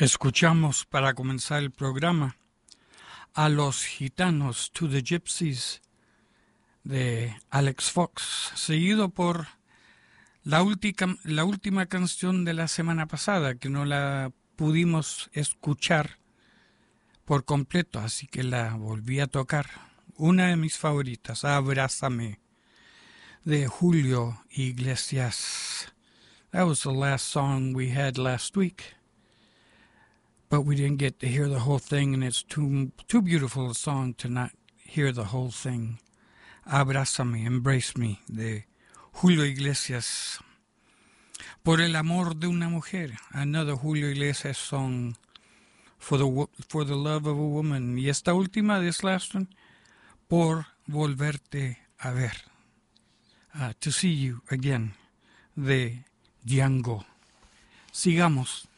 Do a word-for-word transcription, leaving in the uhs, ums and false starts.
Escuchamos para comenzar el programa a los gitanos, To the Gypsies, de Alex Fox, seguido por la, última, la última canción de la semana pasada, que no la pudimos escuchar por completo, así que la volví a tocar. Una de mis favoritas, Abrázame, de Julio Iglesias. That was the last song we had last week, but we didn't get to hear the whole thing, and it's too too beautiful a song to not hear the whole thing. Abrázame, Embrace Me, de Julio Iglesias. Por el amor de una mujer, another Julio Iglesias song, for the for the love of a woman. Y esta última, this last one, por volverte a ver, uh, to see you again, de Django. Sigamos.